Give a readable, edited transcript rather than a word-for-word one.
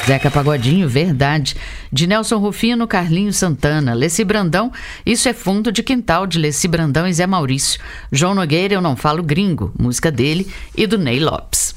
Zeca Pagodinho, Verdade, de Nelson Rufino, Carlinhos Santana, Leci Brandão, Isso é Fundo de Quintal, de Leci Brandão e Zé Maurício. João Nogueira, Eu Não Falo Gringo, música dele e do Ney Lopes.